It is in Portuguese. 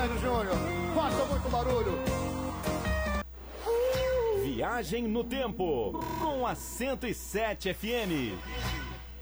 Sérgio Júnior. Faça muito barulho. Viagem no Tempo, com a 107 FM.